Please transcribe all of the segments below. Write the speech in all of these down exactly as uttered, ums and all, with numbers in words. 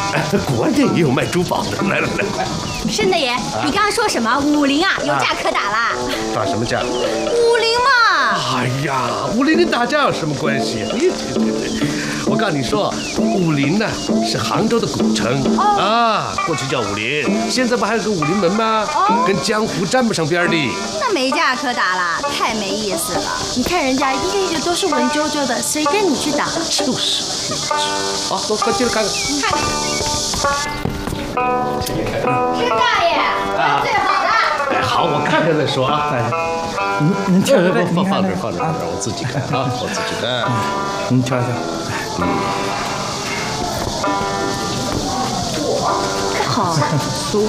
哎，古玩店也有卖珠宝的。来来来， 申大爷，你刚刚说什么？武林啊，有架可打啦？ 打什么架？ 武林嘛。 哎呀，武林跟打架有什么关系？你这这这。 我告诉你说，武林呢是杭州的古称、哦、啊，过去叫武林，现在不还有个武林门吗？哦、跟江湖沾不上边的。 那没架可打了，太没意思了。 你看人家一个一个都是文绉绉的，谁跟你去打？ 就是，好，走，快进来看看。 看看。进来看看。申大爷，啊，最好的。 哎，好，我看看再说啊。哎， 您您瞧瞧， 放放这放这，让我自己看啊，我自己看。 您瞧瞧。 嗯， 好俗。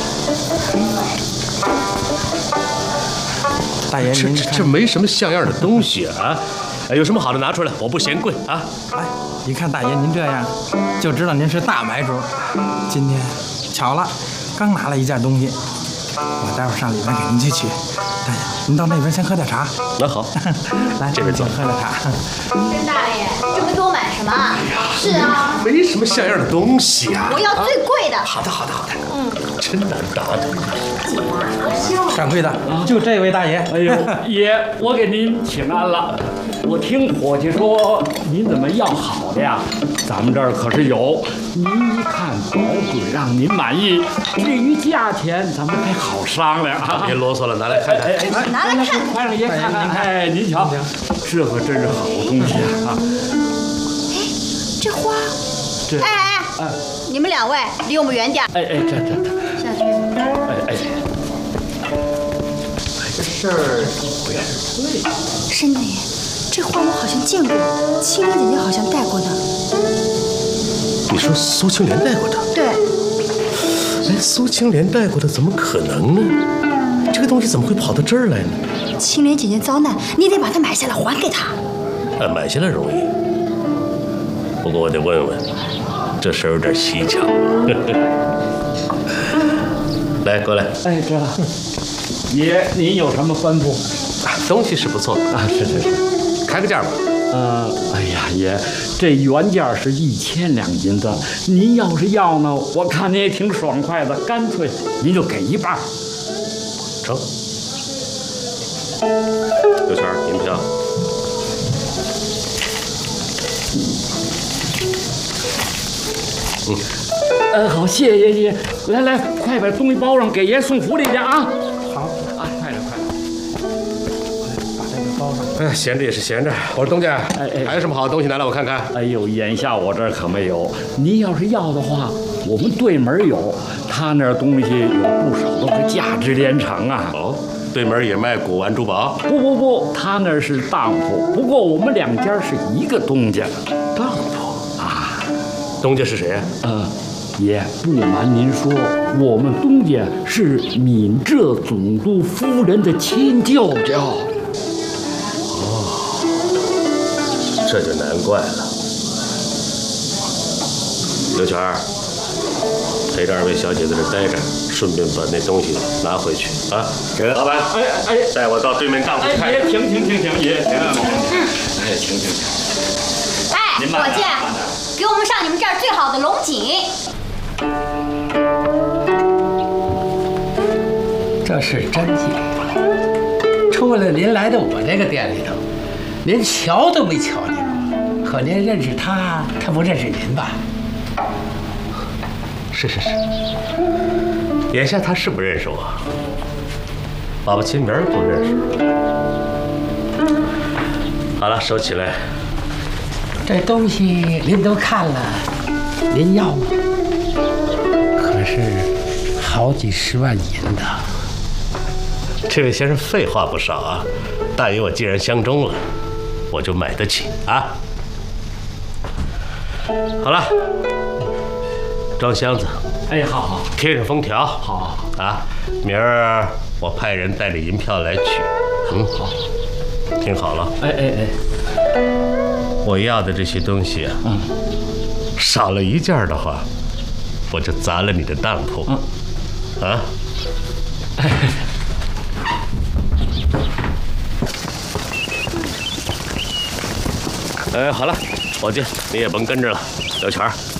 大爷， 这这这没什么像样的东西啊！有什么好的拿出来，我不嫌贵啊！ 哎，一看大爷您这样，就知道您是大买主。今天巧了，刚拿了一件东西，我待会儿上里边给您去取。大爷，您到那边先喝点茶。 那好， 来这边走， 喝点茶。 申大爷，这么多买什么？是啊， 没什么像样的东西啊！ 我要最贵的。 好的，好的，好的。嗯，真难得的。 掌柜的，就这位大爷。 哎呦，爷，我给您请安了。我听伙计说您怎么要好的呀？咱们这儿可是有。您一看保准让您满意，至于价钱，咱们还好商量啊。 别啰嗦了，拿来看看。 哎哎， 拿来看， 快让爷看看。哎，您瞧，这可真是好东西啊！ 哎，这花， 这哎哎哎，你们两位离我们远点。 哎哎，这这这， 下去。 哎哎。 这事儿怎么回事？对， 申大爷，这花我好像见过，青莲姐姐好像戴过的。 你说苏青莲戴过的？ 对。 哎，苏青莲戴过的，怎么可能呢？这个东西怎么会跑到这儿来呢？ 青莲姐姐遭难，你得把它买下来还给她。 啊，买下来容易，不过我得问问，这事儿有点蹊跷。来，过来。 哎，知道。 爷，您有什么吩咐？ 啊，东西是不错啊，是是是， 开个价吧。 呃，哎呀，爷，这原价是一千两银子，您要是要呢，我看您也挺爽快的，干脆您就给一半。 成。刘全，银票。嗯。 呃，好，谢谢爷爷。来来，快把东西包上，给爷送府里去啊。 哎，闲着也是闲着。我说东家，哎哎，还有什么好东西拿来我看看？ 哎呦，眼下我这儿可没有。您要是要的话，我们对门有，他那儿东西有不少都是价值连城啊。 哦，对门也卖古玩珠宝？ 不不不，他那儿是当铺。不过我们两家是一个东家。 当铺啊， 东家是谁呀？ 嗯。 爷，不瞒您说，我们东家是闽浙总督夫人的亲舅舅。 哦，这就难怪了。刘全，陪着二位小姐在这待着，顺便把那东西拿回去啊。给老板，哎哎，带我到对面当铺看。 爷，停停停停，爷停。哎，停停停。 哎，伙计，给我们上你们这儿最好的龙井。 这是真姐，出来您来到我这个店里头，连瞧都没瞧见我，可您认识他，他不认识您吧？ 是是是，眼下他是不认识我，爸爸亲名不认识。好了，收起来。 这东西您都看了，您要吗？可是好几十万银子。 这位先生废话不少啊，大爷我既然相中了，我就买得起啊。好了，装箱子。 哎，好好， 贴上封条。 好，好啊，明儿我派人带着银票来取。嗯， 好， 听好了。 哎哎哎， 我要的这些东西啊，嗯，少了一件的话，我就砸了你的当铺。嗯，啊。哎 哎，好了，伙计，你也甭跟着了。刘全，